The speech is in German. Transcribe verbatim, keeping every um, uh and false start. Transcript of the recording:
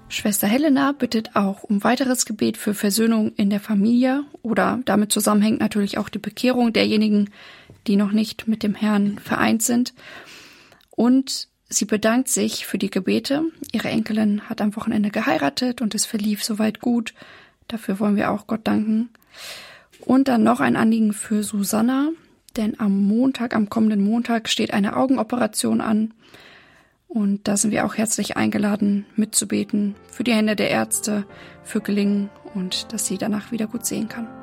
Schwester Helena bittet auch um weiteres Gebet für Versöhnung in der Familie oder damit zusammenhängt natürlich auch die Bekehrung derjenigen, die noch nicht mit dem Herrn vereint sind. Und sie bedankt sich für die Gebete. Ihre Enkelin hat am Wochenende geheiratet und es verlief soweit gut. Dafür wollen wir auch Gott danken. Und dann noch ein Anliegen für Susanna, denn am Montag, am kommenden Montag steht eine Augenoperation an. Und da sind wir auch herzlich eingeladen, mitzubeten für die Hände der Ärzte, für Gelingen und dass sie danach wieder gut sehen kann.